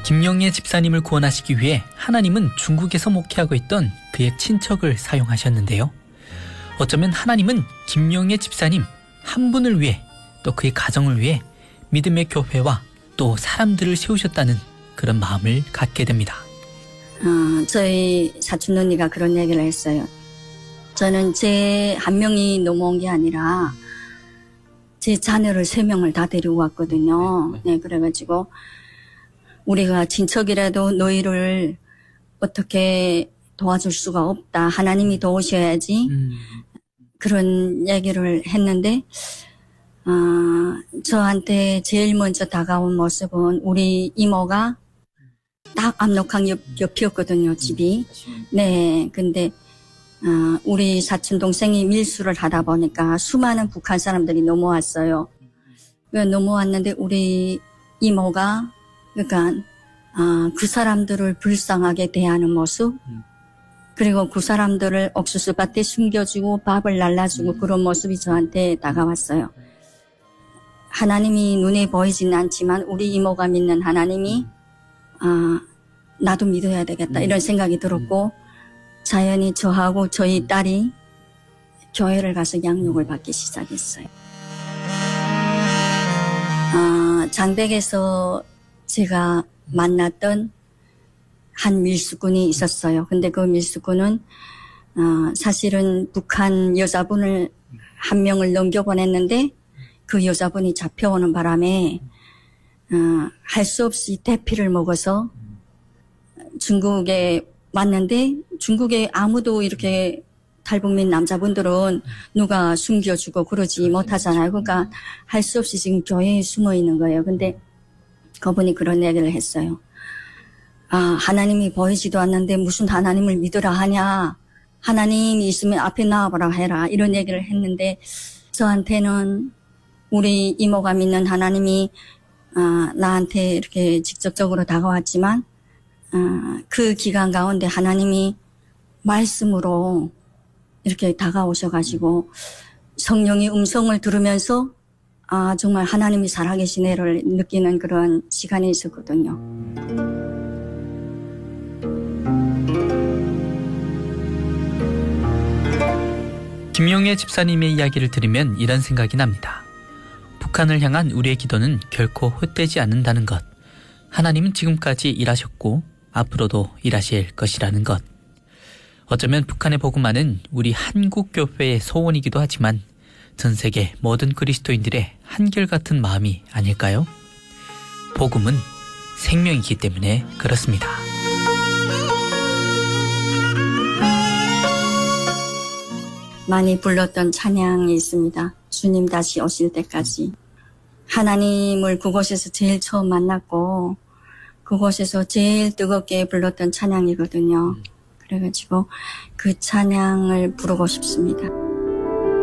김영애 집사님을 구원하시기 위해 하나님은 중국에서 목회하고 있던 그의 친척을 사용하셨는데요. 어쩌면 하나님은 김영애 집사님 한 분을 위해 또 그의 가정을 위해 믿음의 교회와 또 사람들을 세우셨다는 그런 마음을 갖게 됩니다. 저희 사촌 언니가 그런 얘기를 했어요. 저는 제 한 명이 넘어온 게 아니라 제 자녀를 3명을 다 데리고 왔거든요. 네, 그래가지고 우리가 친척이라도 너희를 어떻게 도와줄 수가 없다. 하나님이 도우셔야지. 그런 얘기를 했는데 저한테 제일 먼저 다가온 모습은 우리 이모가 딱 압록강 옆이었거든요, 집이. 네, 근데 우리 사촌 동생이 밀수를 하다 보니까 수많은 북한 사람들이 넘어왔어요. 넘어왔는데 우리 이모가 그러니까 그 사람들을 불쌍하게 대하는 모습, 그리고 그 사람들을 옥수수밭에 숨겨주고 밥을 날라주고 그런 모습이 저한테 다가왔어요. 하나님이 눈에 보이지는 않지만 우리 이모가 믿는 하나님이 나도 믿어야 되겠다 이런 생각이 들었고 자연히 저하고 저희 딸이 교회를 가서 양육을 받기 시작했어요. 장백에서 제가 만났던 한 밀수꾼이 있었어요. 근데 그 밀수꾼은 사실은 북한 여자분을 한 명을 넘겨보냈는데 그 여자분이 잡혀오는 바람에 할 수 없이 대피를 먹어서 중국에 왔는데 중국에 아무도 이렇게 탈북민 남자분들은 누가 숨겨주고 그러지 못하잖아요. 그러니까 할 수 없이 지금 교회에 숨어 있는 거예요. 근데 그분이 그런 얘기를 했어요. 하나님이 보이지도 않는데 무슨 하나님을 믿으라 하냐. 하나님이 있으면 앞에 나와보라 해라. 이런 얘기를 했는데 저한테는 우리 이모가 믿는 하나님이 나한테 이렇게 직접적으로 다가왔지만 그 기간 가운데 하나님이 말씀으로 이렇게 다가오셔가지고 성령의 음성을 들으면서 정말 하나님이 살아계시네를 느끼는 그런 시간이 있었거든요. 김영애 집사님의 이야기를 들으면 이런 생각이 납니다. 북한을 향한 우리의 기도는 결코 헛되지 않는다는 것. 하나님은 지금까지 일하셨고 앞으로도 일하실 것이라는 것. 어쩌면 북한의 복음화는 우리 한국교회의 소원이기도 하지만 전 세계 모든 그리스도인들의 한결같은 마음이 아닐까요? 복음은 생명이기 때문에 그렇습니다. 많이 불렀던 찬양이 있습니다. 주님 다시 오실 때까지. 하나님을 그곳에서 제일 처음 만났고 그곳에서 제일 뜨겁게 불렀던 찬양이거든요. 그래가지고 그 찬양을 부르고 싶습니다.